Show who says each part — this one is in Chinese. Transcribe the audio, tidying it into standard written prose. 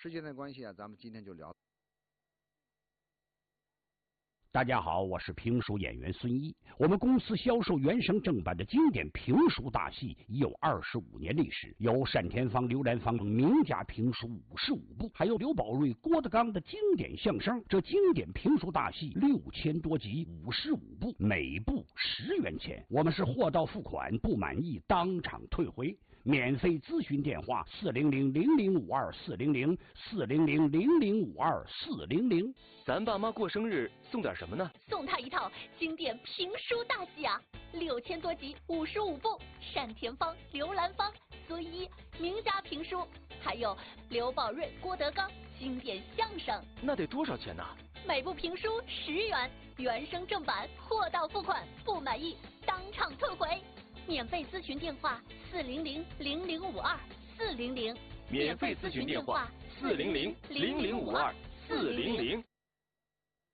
Speaker 1: 时间的关系啊，咱们今天就聊。
Speaker 2: 大家好，我是评书演员孙一。我们公司销售原声正版的经典评书大戏已有25年历史，有单田芳、刘兰芳名家评书55部，还有刘宝瑞、郭德纲的经典相声。这经典评书大戏6000多集，55部，每部10元钱。我们是货到付款，不满意当场退回。免费咨询电话400-0052-400，400-0052-400。
Speaker 3: 咱爸妈过生日送点什么呢？
Speaker 4: 送他一套经典评书大戏啊，6000多集，55部，单田芳、刘兰芳、孙一名家评书，还有刘宝瑞、郭德纲经典相声。
Speaker 3: 那得多少钱呢？
Speaker 4: 每部评书10元，原声正版，货到付款，不满意当场退回。免费咨询电话400-0052-400，
Speaker 3: 免费咨询电话400-0052-400。